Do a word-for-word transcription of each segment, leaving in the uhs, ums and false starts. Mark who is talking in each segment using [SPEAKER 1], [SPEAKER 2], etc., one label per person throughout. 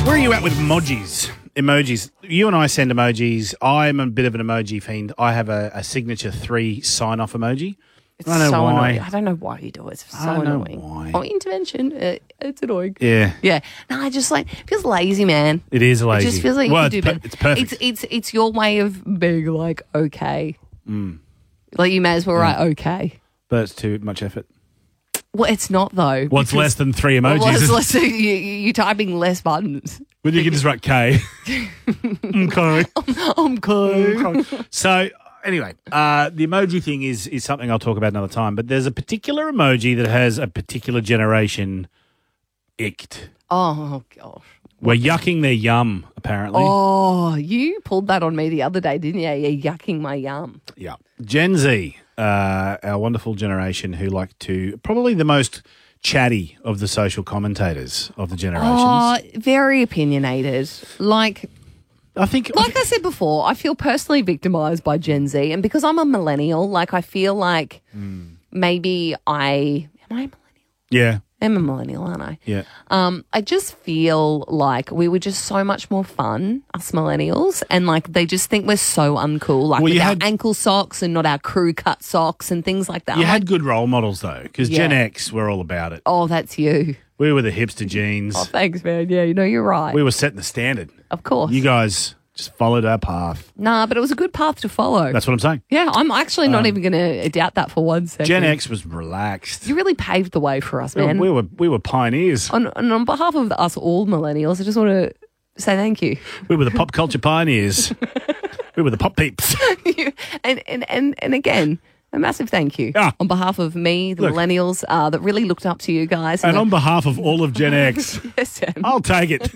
[SPEAKER 1] Where are you at with emojis? Emojis. You and I send emojis. I'm a bit of an emoji fiend. I have a, a signature three sign-off emoji.
[SPEAKER 2] It's
[SPEAKER 1] I don't know
[SPEAKER 2] so
[SPEAKER 1] why.
[SPEAKER 2] annoying. I don't know why you do it. It's so
[SPEAKER 1] I don't know
[SPEAKER 2] annoying.
[SPEAKER 1] why.
[SPEAKER 2] Oh, intervention. Uh, it's annoying.
[SPEAKER 1] Yeah.
[SPEAKER 2] Yeah. No, I just like it feels lazy, man.
[SPEAKER 1] It is lazy.
[SPEAKER 2] It just feels like you
[SPEAKER 1] well,
[SPEAKER 2] could do
[SPEAKER 1] it's, per-
[SPEAKER 2] better.
[SPEAKER 1] it's perfect.
[SPEAKER 2] It's it's it's your way of being like okay. Mm. Like you may as well write okay.
[SPEAKER 1] but it's too much effort.
[SPEAKER 2] Well, it's not though.
[SPEAKER 1] What's
[SPEAKER 2] because-
[SPEAKER 1] less than three emojis?
[SPEAKER 2] Well, it's less, you, you, you're typing less buttons.
[SPEAKER 1] Well, you can just write K. okay.
[SPEAKER 2] I'm cool.
[SPEAKER 1] So anyway, uh, the emoji thing is is something I'll talk about another time. But there's a particular emoji that has a particular generation icked.
[SPEAKER 2] Oh gosh.
[SPEAKER 1] We're yucking their yum, apparently.
[SPEAKER 2] Oh, you pulled that on me the other day, didn't you? You're yucking my yum.
[SPEAKER 1] Yeah. Gen Z, uh, our wonderful generation who like to, probably the most chatty of the social commentators of the generations.
[SPEAKER 2] Oh, very opinionated. Like,
[SPEAKER 1] I think,
[SPEAKER 2] like I said before, I feel personally victimized by Gen Z, and because I'm a millennial, like I feel like
[SPEAKER 1] Mm.
[SPEAKER 2] maybe I am I a millennial?
[SPEAKER 1] yeah,
[SPEAKER 2] I'm a millennial, aren't I?
[SPEAKER 1] yeah.
[SPEAKER 2] Um, I just feel like we were just so much more fun, us millennials, and like they just think we're so uncool, like
[SPEAKER 1] Well,
[SPEAKER 2] with
[SPEAKER 1] you
[SPEAKER 2] our
[SPEAKER 1] had-
[SPEAKER 2] ankle socks and not our crew cut socks and things like that.
[SPEAKER 1] You
[SPEAKER 2] I'm
[SPEAKER 1] had
[SPEAKER 2] like,
[SPEAKER 1] good role models though, because
[SPEAKER 2] Yeah.
[SPEAKER 1] Gen X were all about it.
[SPEAKER 2] oh, that's you.
[SPEAKER 1] We were the hipster jeans.
[SPEAKER 2] Oh, thanks, man. Yeah, you know, you're right.
[SPEAKER 1] We were setting the standard.
[SPEAKER 2] Of course.
[SPEAKER 1] You guys just followed our path.
[SPEAKER 2] Nah, but it was a good path to follow.
[SPEAKER 1] That's what I'm saying.
[SPEAKER 2] Yeah, I'm actually not even going to doubt that for one second.
[SPEAKER 1] Gen X was relaxed.
[SPEAKER 2] You really paved the way for us, man.
[SPEAKER 1] We were we were pioneers.
[SPEAKER 2] on, and on behalf of us all millennials, I just want to say thank you.
[SPEAKER 1] We were the pop culture pioneers. We were the pop peeps.
[SPEAKER 2] and, and, and, and again, a massive thank you
[SPEAKER 1] Ah.
[SPEAKER 2] on behalf of me, the
[SPEAKER 1] Look.
[SPEAKER 2] millennials uh, that really looked up to you guys.
[SPEAKER 1] And
[SPEAKER 2] the-
[SPEAKER 1] on behalf of all of Gen X,
[SPEAKER 2] yes, Sam.
[SPEAKER 1] I'll take it.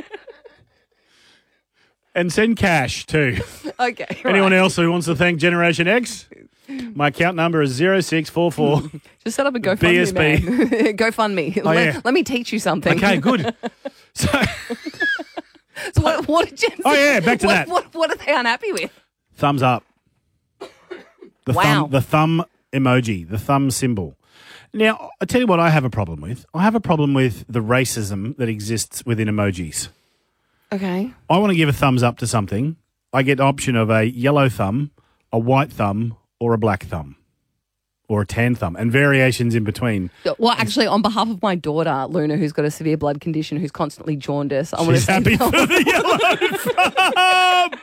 [SPEAKER 1] And send cash too.
[SPEAKER 2] Okay.
[SPEAKER 1] Anyone
[SPEAKER 2] right.
[SPEAKER 1] else who wants to thank Generation X? My account number is zero six four four.
[SPEAKER 2] Just set up a GoFundMe,
[SPEAKER 1] B S B.
[SPEAKER 2] man. GoFundMe. let,
[SPEAKER 1] yeah.
[SPEAKER 2] let me teach you something.
[SPEAKER 1] Okay, good. So,
[SPEAKER 2] So what, what did Gen Z-
[SPEAKER 1] Oh, yeah, back to
[SPEAKER 2] what,
[SPEAKER 1] that.
[SPEAKER 2] What, what are they unhappy with?
[SPEAKER 1] thumbs up. The
[SPEAKER 2] Wow.
[SPEAKER 1] thumb, the thumb emoji, the thumb symbol. Now, I tell you what I have a problem with. I have a problem with the racism that exists within emojis.
[SPEAKER 2] Okay.
[SPEAKER 1] I want to give a thumbs up to something. I get the option of a yellow thumb, a white thumb, or a black thumb, or a tan thumb, and variations in between.
[SPEAKER 2] Well, actually, on behalf of my daughter, Luna, who's got a severe blood condition, who's constantly jaundiced, I want to
[SPEAKER 1] She's
[SPEAKER 2] say
[SPEAKER 1] happy for the yellow thumb.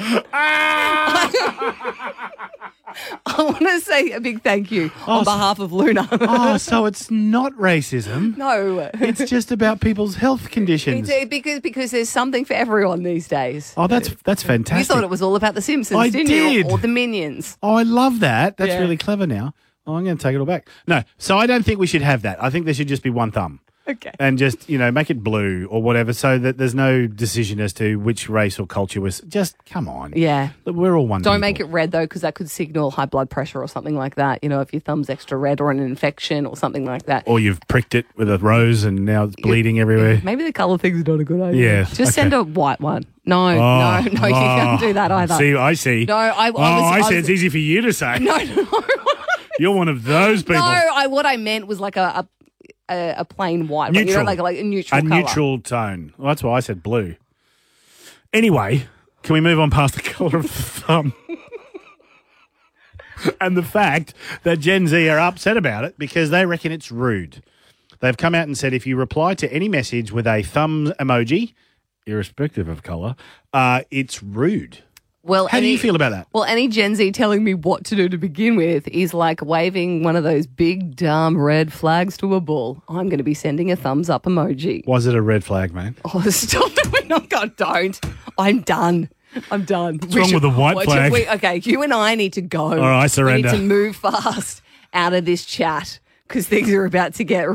[SPEAKER 2] I want to say a big thank you
[SPEAKER 1] Oh,
[SPEAKER 2] on
[SPEAKER 1] so-
[SPEAKER 2] behalf of Luna.
[SPEAKER 1] Oh, so it's not racism.
[SPEAKER 2] No,
[SPEAKER 1] It's just about people's health conditions.
[SPEAKER 2] It's, uh, because because there's something for everyone these days.
[SPEAKER 1] Oh, that's that's
[SPEAKER 2] You
[SPEAKER 1] fantastic.
[SPEAKER 2] thought it was all about the Simpsons,
[SPEAKER 1] I
[SPEAKER 2] didn't you?
[SPEAKER 1] did.
[SPEAKER 2] Or the Minions.
[SPEAKER 1] Oh, I love that. That's
[SPEAKER 2] Yeah.
[SPEAKER 1] really clever now. Oh, I'm going to take it all back. No, so I don't think we should have that. I think there should just be one thumb.
[SPEAKER 2] Okay.
[SPEAKER 1] And just, you know, make it blue or whatever so that there's no decision as to which race or culture was. Just, come on.
[SPEAKER 2] Yeah.
[SPEAKER 1] We're all one
[SPEAKER 2] Don't
[SPEAKER 1] people.
[SPEAKER 2] make it red, though, because that could signal high blood pressure or something like that. You know, if your thumb's extra red or an infection or something like that.
[SPEAKER 1] Or you've pricked it with a rose and now it's bleeding everywhere.
[SPEAKER 2] Maybe the colour thing's not a good idea.
[SPEAKER 1] Yeah,
[SPEAKER 2] Just
[SPEAKER 1] okay.
[SPEAKER 2] send a white one. No,
[SPEAKER 1] Oh,
[SPEAKER 2] no, no, you can't
[SPEAKER 1] oh.
[SPEAKER 2] do that either.
[SPEAKER 1] See, I see.
[SPEAKER 2] No, I, I
[SPEAKER 1] oh,
[SPEAKER 2] was.
[SPEAKER 1] I,
[SPEAKER 2] I
[SPEAKER 1] see.
[SPEAKER 2] was-
[SPEAKER 1] It's easy for you to say.
[SPEAKER 2] No, no, no.
[SPEAKER 1] You're one of those people.
[SPEAKER 2] No, I, what I meant was like a a, a, a plain white, one, you know,
[SPEAKER 1] Neutral.
[SPEAKER 2] like like a neutral
[SPEAKER 1] A
[SPEAKER 2] colour.
[SPEAKER 1] neutral tone. Well, that's why I said blue. Anyway, can we move on past the colour of the thumb? And the fact that Gen Z are upset about it because they reckon it's rude. They've come out and said if you reply to any message with a thumb emoji, irrespective of colour, uh, it's rude.
[SPEAKER 2] Well,
[SPEAKER 1] How do
[SPEAKER 2] any-
[SPEAKER 1] you feel about that?
[SPEAKER 2] Well, any Gen Z telling me what to do to begin with is like waving one of those big, dumb red flags to a bull. I'm going to be sending a thumbs up emoji.
[SPEAKER 1] Was it a red flag, man?
[SPEAKER 2] Oh, stop it. No, God, don't. I'm done. I'm done. What's
[SPEAKER 1] wrong with the white flag?
[SPEAKER 2] okay, you and I need to go.
[SPEAKER 1] All right, I surrender.
[SPEAKER 2] We need to move fast out of this chat because things are about to get